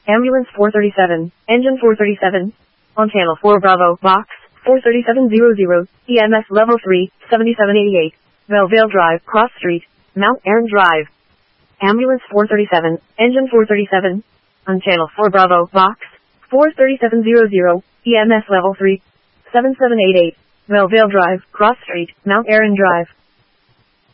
Ambulance 437, Engine 437. On Channel 4 Bravo, Box 43700, EMS Level 3, 7788. Belleville Drive, Cross Street, Mount Aaron Drive. Ambulance 437, Engine 437. On Channel 4 Bravo, Box 43700, EMS Level 3, 7788. Belleville Drive, Cross Street, Mount Aaron Drive.